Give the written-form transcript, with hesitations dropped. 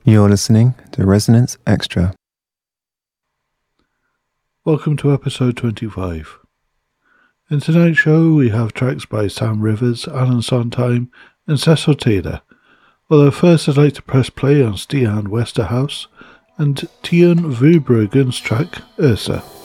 You're listening to Resonance Extra. Welcome to episode 25. In tonight's show, we have tracks by Sam Rivers, Alan Sondheim, and Cecil Taylor. Although first I'd like to press play on Stian Westerhouse and Tian Verbruggen's track Ursa.